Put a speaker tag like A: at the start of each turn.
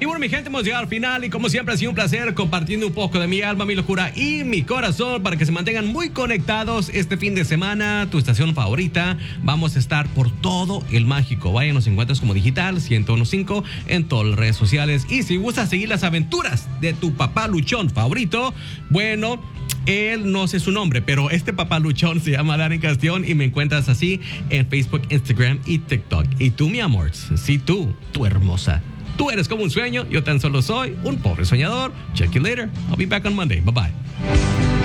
A: Y bueno, mi gente, hemos llegado al final y como siempre ha sido un placer compartiendo un poco de mi alma, mi locura y mi corazón para que se mantengan muy conectados este fin de semana. Tu estación favorita. Vamos a estar por todo el mágico. Vaya, nos encuentras como Digital 1015 en todas las redes sociales. Y si gustas seguir las aventuras de tu papá luchón favorito, bueno, él no sé su nombre, pero este papá luchón se llama Darren Castellón y me encuentras así en Facebook, Instagram y TikTok. Y tú, mi amor, sí, tú hermosa. Tú eres como un sueño, yo tan solo soy un pobre soñador. Check you later. I'll be back on Monday. Bye bye.